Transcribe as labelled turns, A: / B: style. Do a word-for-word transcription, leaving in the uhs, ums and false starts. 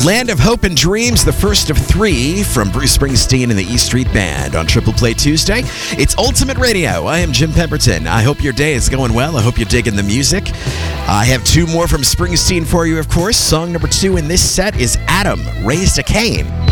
A: Land of Hope and Dreams, the first of three from Bruce Springsteen and the E Street Band on Triple Play Tuesday. It's Ultimate Radio. I am Jim Pemberton. I hope your day is going well. I hope you're digging the music. I have two more from Springsteen for you, of course. Song number two in this set is Adam, Raised a Cain.